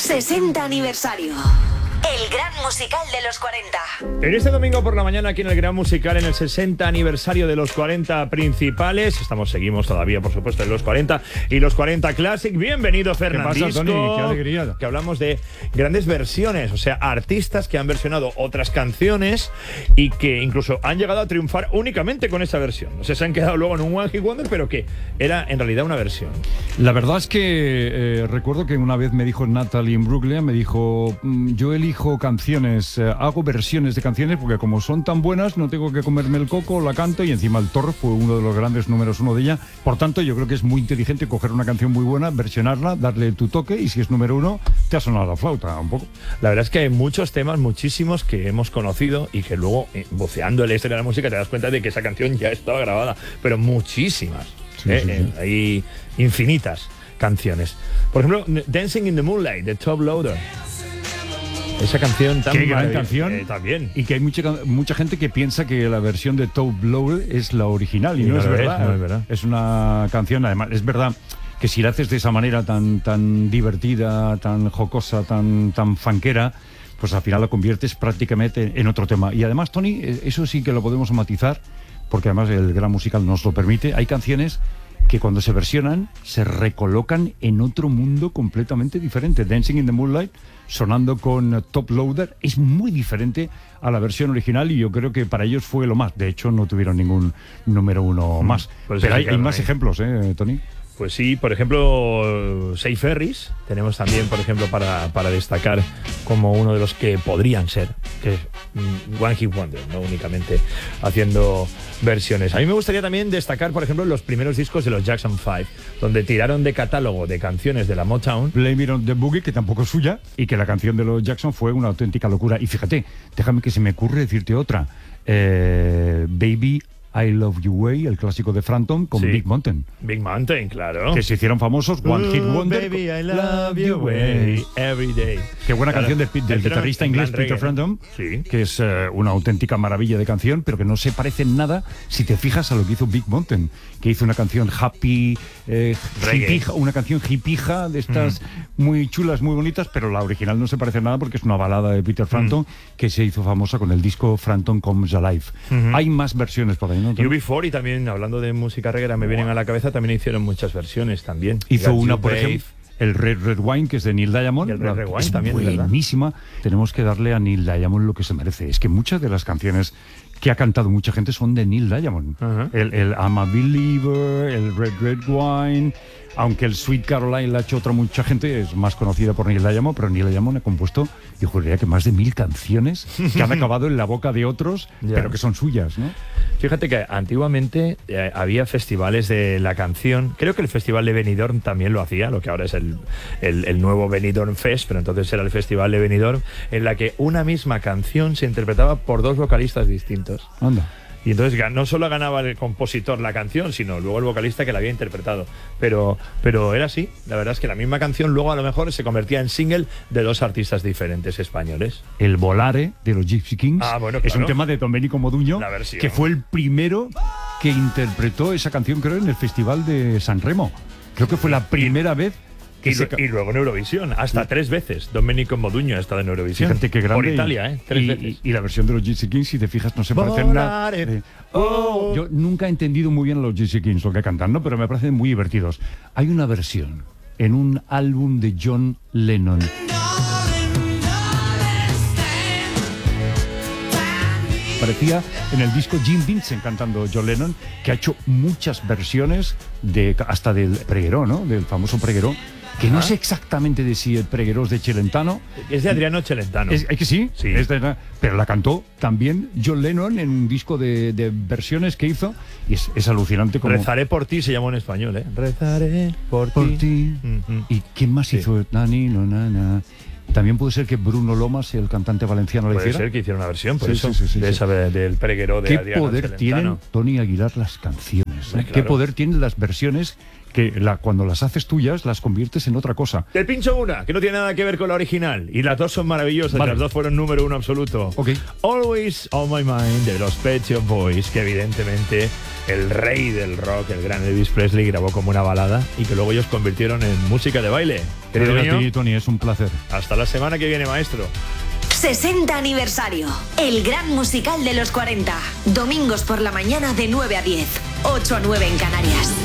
60 aniversario. El gran musical de los 40. En este domingo por la mañana, aquí en el Gran Musical, en el 60 aniversario de los 40 principales. Seguimos todavía, por supuesto, en los 40 y los 40 Classic. Bienvenido, Fernandisco. ¿Qué pasa, Tony? Qué alegría. Que hablamos de grandes versiones, o sea, artistas que han versionado otras canciones y que incluso han llegado a triunfar únicamente con esa versión. O sea, se han quedado luego en un One Hit Wonder, pero que era en realidad una versión. La verdad es que recuerdo que una vez me dijo Natalie Imbruglia, me dijo, yo elijo canciones, hago versiones de canciones porque como son tan buenas no tengo que comerme el coco, la canto, y encima el Thor fue uno de los grandes números uno de ella. Por tanto, yo creo que es muy inteligente coger una canción muy buena, versionarla, darle tu toque, y si es número uno, te ha sonado la flauta un poco. La verdad es que hay muchos temas, muchísimos, que hemos conocido y que luego, buceando en la historia de la música, te das cuenta de que esa canción ya estaba grabada, pero muchísimas. Sí. Hay infinitas canciones. Por ejemplo, Dancing in the Moonlight, de Top Loader. Esa canción tan Qué gran canción. También. Y que hay mucha gente que piensa que la versión de Top Loader es la original, y no es verdad. No es verdad. Es una canción, además, es verdad que si la haces de esa manera tan divertida, tan jocosa, tan funkera, pues al final la conviertes prácticamente en otro tema. Y además, Tony, eso sí que lo podemos matizar, porque además el Gran Musical nos lo permite. Hay canciones que cuando se versionan se recolocan en otro mundo completamente diferente. Dancing in the Moonlight, sonando con Top Loader, es muy diferente a la versión original, y yo creo que para ellos fue lo más. De hecho, no tuvieron ningún número uno más. Pues pero hay más ejemplos, Tony. Pues sí, por ejemplo, Say Ferris, tenemos también, por ejemplo, para destacar como uno de los que podrían ser, que es One Hit Wonder, no únicamente haciendo versiones. A mí me gustaría también destacar, por ejemplo, los primeros discos de los Jackson 5, donde tiraron de catálogo de canciones de la Motown. Blame It on the Boogie, que tampoco es suya, y que la canción de los Jackson fue una auténtica locura. Y fíjate, déjame que se me ocurre decirte otra. Baby, I Love You Way, el clásico de Frampton, con Big Mountain. Big Mountain, claro. Que se hicieron famosos, One Hit Wonder. Baby, I Love You Way, Every Day. Qué buena canción del guitarrista inglés Peter Frampton, que es una auténtica maravilla de canción, pero que no se parece en nada si te fijas a lo que hizo Big Mountain, que hizo una canción happy, hippija, una canción hippija de estas muy chulas, muy bonitas, pero la original no se parece en nada porque es una balada de Peter Frampton que se hizo famosa con el disco Frampton Comes Alive. Hay más versiones por ahí, ¿no? UB40 también, hablando de música reguera, me vienen a la cabeza, también hicieron muchas versiones también. Hizo una, por ejemplo, el Red Wine, que es de Neil Diamond. El Red Wine es también, buenísima. ¿verdad? Tenemos que darle a Neil Diamond lo que se merece. Es que muchas de las canciones que ha cantado mucha gente son de Neil Diamond. El I'm a Believer, el Red Wine, aunque el Sweet Caroline la ha hecho mucha gente, es más conocida por Neil Diamond, pero Neil Diamond ha compuesto, yo juraría que más de 1000 canciones que han acabado en la boca de otros, pero que son suyas, ¿no? Fíjate que antiguamente había festivales de la canción. Creo que el Festival de Benidorm también lo hacía, lo que ahora es el nuevo Benidorm Fest, pero entonces era el Festival de Benidorm, en la que una misma canción se interpretaba por dos vocalistas distintos. Anda. Y entonces no solo ganaba el compositor la canción, sino luego el vocalista que la había interpretado. Pero era así. La verdad es que la misma canción luego a lo mejor se convertía en single de dos artistas diferentes españoles. El Volare de los Gypsy Kings es un tema de Domenico Modugno, que fue el primero que interpretó esa canción, creo, en el Festival de San Remo. Creo que fue la primera vez. Y luego en Eurovisión, hasta 3 veces. Domenico Modugno ha estado en Eurovisión. Fíjate qué grande. Por Italia, 3 veces. Y la versión de los Gypsy Kings, si te fijas, no se parece en nada. Yo nunca he entendido muy bien a los Gypsy Kings lo que cantan, ¿no? Pero me parecen muy divertidos. Hay una versión en un álbum de John Lennon. Parecía en el disco Jim Vincent cantando John Lennon, que ha hecho muchas versiones hasta del Pregueró, ¿no? Del famoso Pregueró, que no sé exactamente de si el Pregueró es de Celentano. Es de Adriano Celentano. ¿Es que sí? Sí. Pero la cantó también John Lennon en un disco de versiones que hizo, y es alucinante como... Rezaré por ti se llamó en español, ¿eh? Rezaré por ti. ¿Y quién más hizo? Nani, no, na. También puede ser que Bruno Lomas, el cantante valenciano, lo hiciera. Puede ser que hiciera una versión, por eso, del Pregueró de Adriano Celentano. ¿Qué poder tienen, Tony Aguilar, las canciones? Claro. ¿Qué poder tienen las versiones que cuando las haces tuyas, las conviertes en otra cosa. Te pincho una, que no tiene nada que ver con la original. Y las dos son maravillosas, vale. Las dos fueron número 1 absoluto. Okay. Always on My Mind, de los Pet Shop Boys, que evidentemente el rey del rock, el gran Elvis Presley, grabó como una balada y que luego ellos convirtieron en música de baile. Querido Gracias a mío, ti, Tony, es un placer. hasta la semana que viene, maestro. 60 aniversario. El gran musical de los 40. Domingos por la mañana de 9 a 10. 8 a 9 en Canarias.